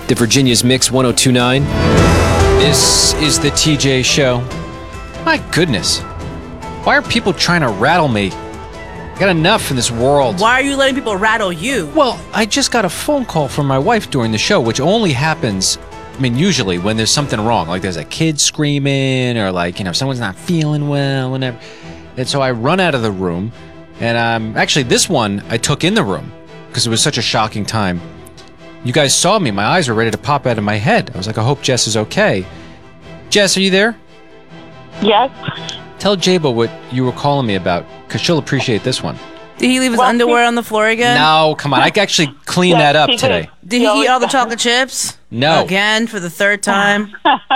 to Virginia's Mix 1029. This is the TJ Show. My goodness. Why are people trying to rattle me? I got enough in this world. Why are you letting people rattle you? Well, I just got a phone call from my wife during the show, which only happens, usually when there's something wrong. Like there's a kid screaming or someone's not feeling well, whatever. And so I run out of the room. And actually, this one I took in the room because it was such a shocking time. You guys saw me. My eyes were ready to pop out of my head. I was like, I hope Jess is okay. Jess, are you there? Yes. Tell Jabo what you were calling me about, because she'll appreciate this one. Did he leave his underwear on the floor again? No, come on. I actually cleaned that up today. Did he eat all the chocolate chips? No. Again, for the third time?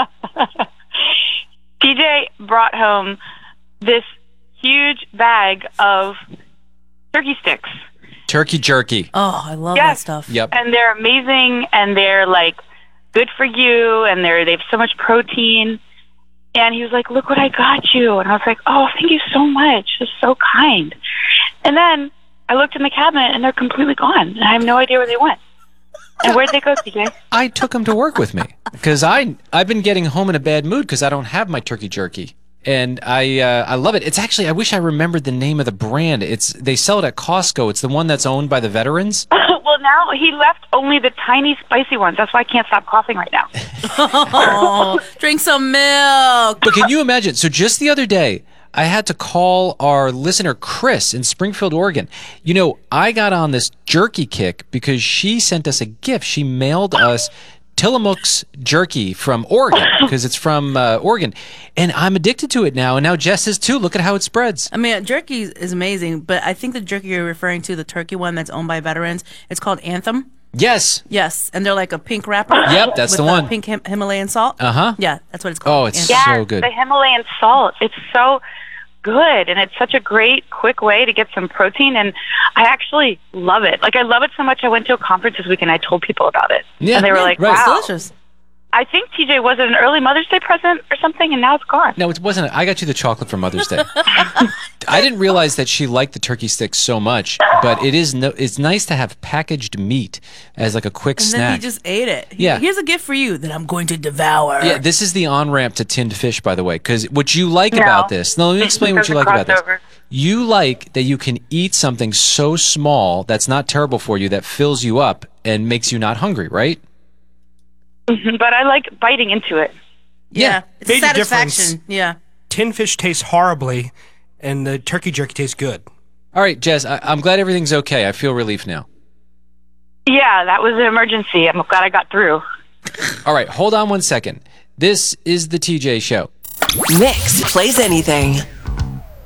TJ brought home this huge bag of turkey sticks. Turkey jerky. Oh, I love that stuff. Yep. And they're amazing, and they're good for you, and they have so much protein. And he was like, look what I got you. And I was like, oh, thank you so much. It's so kind. And then I looked in the cabinet, and they're completely gone. And I have no idea where they went. And where'd they go, TJ? I took them to work with me because I've been getting home in a bad mood because I don't have my turkey jerky. And I love it. It's actually, I wish I remembered the name of the brand. They sell it at Costco. It's the one that's owned by the veterans. Well, now he left only the tiny spicy ones. That's why I can't stop coughing right now. Oh, drink some milk. But can you imagine? So just the other day, I had to call our listener, Chris, in Springfield, Oregon. I got on this jerky kick because she sent us a gift. She mailed us Tillamook's jerky from Oregon because it's from Oregon. And I'm addicted to it now. And now Jess is too. Look at how it spreads. Jerky is amazing, but I think the jerky you're referring to, the turkey one that's owned by veterans, it's called Anthem. Yes. Yes, and they're like a pink wrapper. Yep, that's the one. Pink Himalayan salt. Uh-huh. Yeah, that's what it's called. Oh, it's yes, so good. The Himalayan salt. It's so good, and it's such a great, quick way to get some protein, and I actually love it. I love it so much, I went to a conference this week, and I told people about it. Yeah, and they were like, wow. It's delicious. I think, TJ, was it an early Mother's Day present or something, and now it's gone? No, it wasn't. I got you the chocolate for Mother's Day. I didn't realize that she liked the turkey sticks so much, but it's nice to have packaged meat as a quick snack. And then he just ate it. Yeah. Here's a gift for you that I'm going to devour. Yeah, this is the on-ramp to tinned fish, by the way, because what you like about this... No, let me explain what you like about this. You like that you can eat something so small that's not terrible for you, that fills you up and makes you not hungry, right? But I like biting into it. Yeah. It's Major satisfaction. difference. Yeah. Tin fish tastes horribly, and the turkey jerky tastes good. All right, Jess, I'm glad everything's okay. I feel relief now. Yeah, that was an emergency. I'm glad I got through. All right, hold on one second. This is the TJ Show. Mix plays anything.